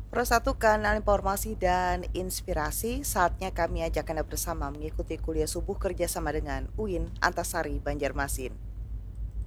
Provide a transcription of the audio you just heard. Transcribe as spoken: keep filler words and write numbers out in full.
Persatukan informasi dan inspirasi, saatnya kami ajak Anda bersama mengikuti kuliah subuh kerjasama dengan U I N Antasari Banjarmasin.